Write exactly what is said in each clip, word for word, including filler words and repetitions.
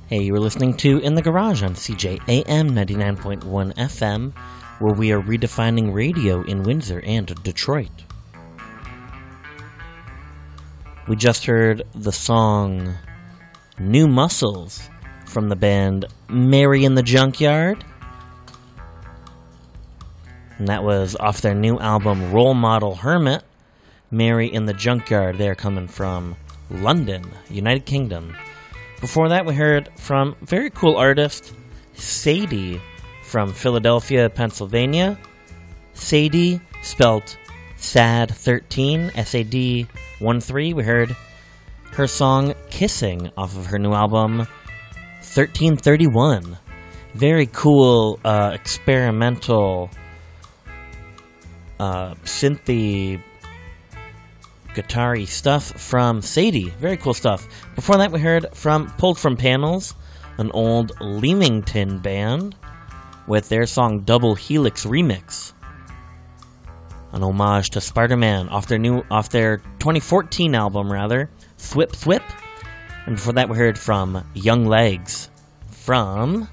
Hey, you were listening to In the Garage on C J A M ninety-nine point one F M, where we are redefining radio in Windsor and Detroit. We just heard the song New Muscles from the band Mary in the Junkyard. And that was off their new album Role Model Hermit. Mary in the Junkyard, they're coming from London, United Kingdom. Before that, we heard from very cool artist Sadie from Philadelphia, Pennsylvania. Sadie, spelled sad thirteen, S A D one three. We heard her song Kissing off of her new album thirteen thirty-one. Very cool, uh, experimental, uh, synthy, guitar-y stuff from Sadie. Very cool stuff. Before that, we heard from Pulled From Panels, an old Leamington band, with their song Double Helix Remix, an homage to Spider-Man off their new, off their twenty fourteen album, rather, Thwip Thwip. And before that, we heard from Young Legs from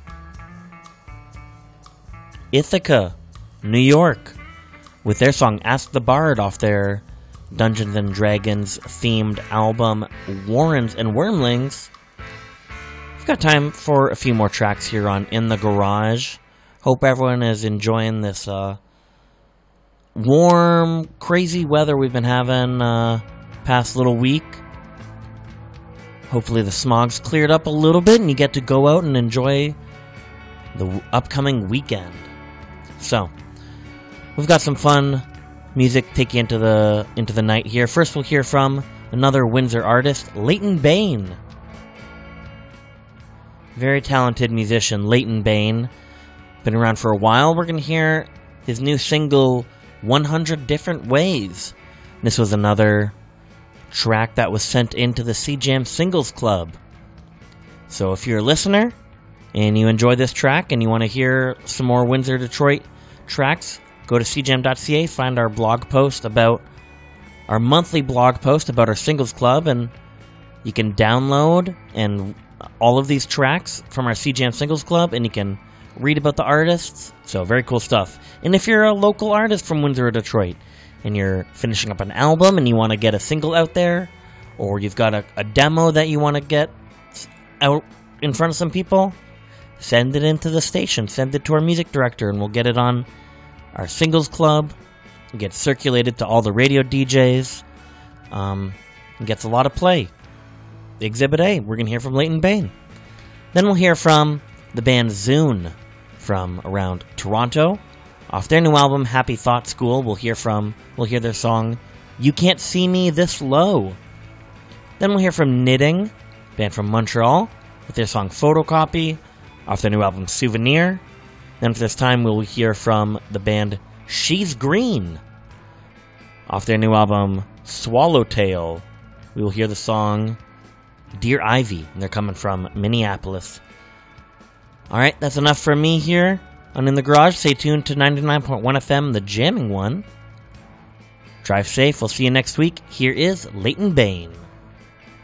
Ithaca, New York, with their song Ask the Bard off their Dungeons and Dragons themed album Warrens and Wormlings. We've got time for a few more tracks here on In the Garage. Hope everyone is enjoying this uh, warm, crazy weather we've been having uh, past little week. Hopefully the smog's cleared up a little bit and you get to go out and enjoy the w- upcoming weekend. So, we've got some fun music take you into the into the night here. First, we'll hear from another Windsor artist, Leighton Bain. Very talented musician, Leighton Bain. Been around for a while. We're going to hear his new single, one hundred Different Ways. This was another track that was sent into the C Jam Singles Club. So if you're a listener and you enjoy this track and you want to hear some more Windsor Detroit tracks, go to c jam dot c a, find our blog post about our monthly blog post about our singles club, and you can download and all of these tracks from our C Jam Singles Club, and you can read about the artists. So very cool stuff. And if you're a local artist from Windsor or Detroit and you're finishing up an album and you want to get a single out there, or you've got a, a demo that you want to get out in front of some people, send it into the station, send it to our music director, and we'll get it on our singles club. It gets circulated to all the radio D Js. Um, it gets a lot of play. Exhibit A, we're going to hear from Leighton Bain. Then we'll hear from the band Zune from around Toronto. Off their new album, Happy Thought School, we'll hear from, we'll hear their song, You Can't See Me This Low. Then we'll hear from Knitting, band from Montreal, with their song Photocopy, off their new album Souvenir. Then for this time, we'll hear from the band She's Green. Off their new album, Swallowtail, we will hear the song Dear Ivy, and they're coming from Minneapolis. Alright, that's enough for me here on In the Garage. Stay tuned to ninety-nine point one F M, the jamming one. Drive safe. We'll see you next week. Here is Leighton Bain.